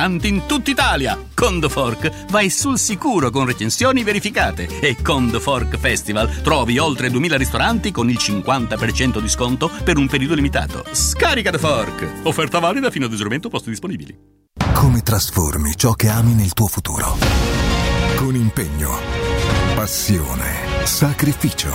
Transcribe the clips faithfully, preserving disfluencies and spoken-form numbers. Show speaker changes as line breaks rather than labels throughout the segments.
ristoranti in tutta Italia. Con The Fork vai sul sicuro con recensioni verificate. E con The Fork Festival trovi oltre duemila ristoranti con il cinquanta per cento di sconto per un periodo limitato. Scarica The Fork. Offerta valida fino ad esaurimento posti disponibili.
Come trasformi ciò che ami nel tuo futuro? Con impegno, passione, sacrificio.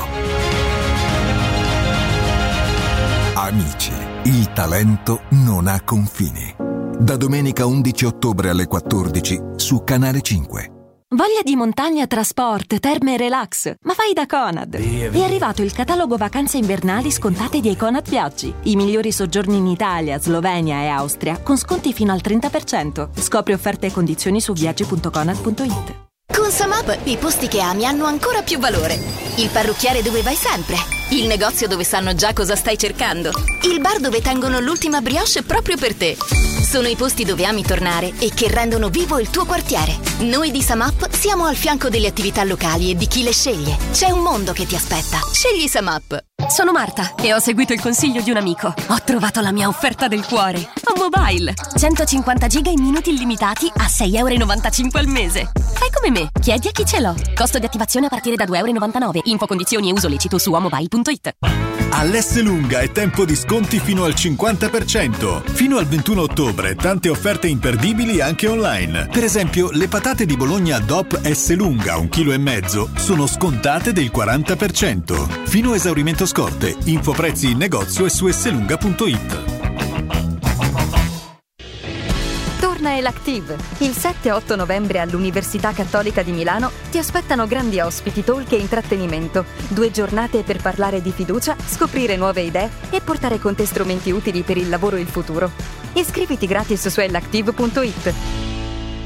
Amici, il talento non ha confini. Da domenica undici ottobre alle quattordici su Canale cinque.
Voglia di montagna, trasport, terme e relax? Ma vai da Conad! È arrivato il catalogo vacanze invernali scontate di Econad Viaggi. I migliori soggiorni in Italia, Slovenia e Austria con sconti fino al trenta per cento. Scopri offerte e condizioni su viaggi punto conad punto it.
Con Samap i posti che ami hanno ancora più valore. Il parrucchiere dove vai sempre. Il negozio dove sanno già cosa stai cercando. Il bar dove tengono l'ultima brioche proprio per te. Sono i posti dove ami tornare e che rendono vivo il tuo quartiere. Noi di Samap siamo al fianco delle attività locali e di chi le sceglie. C'è un mondo che ti aspetta. Scegli Samap.
Sono Marta e ho seguito il consiglio di un amico. Ho trovato la mia offerta del cuore. A Mobile. centocinquanta giga in minuti illimitati a sei virgola novantacinque euro al mese. Fai come me. Chiedi a chi ce l'ho. Costo di attivazione a partire da due virgola novantanove euro. Info, condizioni e uso lecito su amobile punto it.
All'Esselunga è tempo di sconti fino al cinquanta per cento. Fino al ventuno ottobre tante offerte imperdibili anche online. Per esempio, le patate di Bologna D O P Esselunga, un chilo e mezzo, sono scontate del quaranta per cento. Fino a esaurimento scorte. Info prezzi in negozio e su esselunga punto it.
Torna Elactive. Il sette e otto novembre all'Università Cattolica di Milano ti aspettano grandi ospiti, talk e intrattenimento. Due giornate per parlare di fiducia, scoprire nuove idee e portare con te strumenti utili per il lavoro e il futuro. Iscriviti gratis su elactive punto it.